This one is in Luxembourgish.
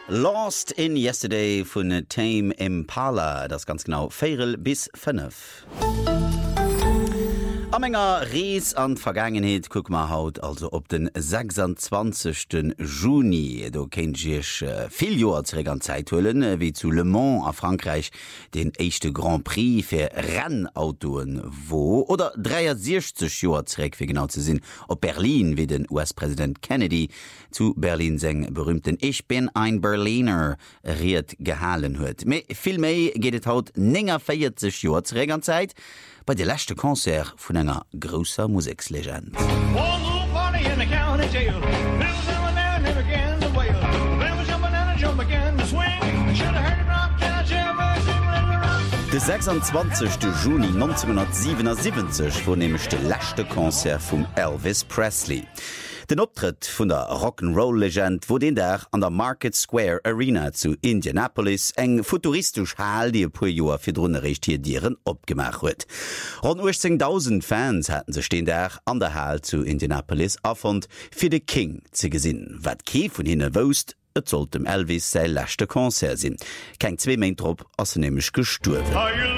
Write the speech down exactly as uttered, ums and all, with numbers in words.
Lost in Yesterday vun Tame Impala, das ganz genau Feierl bis fünf. Am enger Rees an Vergangenheet guck ma haut also op den sechsundzwanzigsten Juni. Do kennt ich äh, viel Joer an Zeit hullen, wie zu Le Mans a Frankreich den echte Grand Prix fir Rennautoen wo oder dreiundsechzig Joer zurück, wie genau zu sinn, op Berlin, wie den U S-Präsident Kennedy zu Berlin seng berühmten Ich bin ein Berliner Riet gehalen huet. Me viel méi geht et haut vierzig Joer an Zeit bei der letzte Konzert von einer grosser Musikslegend. Der sechsundzwanzigsten Juni neunzehnhundertsiebenundsiebzig war nämlich der letzte Konzert von Elvis Presley. Den Optritt vun der Rock'n'Roll-Legend wo den der an der Market Square Arena zu Indianapolis eng futuristisch Hal die e puer Joer fir drunnerrecht hier Dieren opgemacht huet. Rund achtzigtausend Fans hatten se stehen der an der Hal zu Indianapolis afond fir de King ze gesinn. Wat Kee vun hinne wost, et sollt dem Elvis sei lächte Konzert sinn. Kein zwei Mäin trop ass er nämlich gesturwen.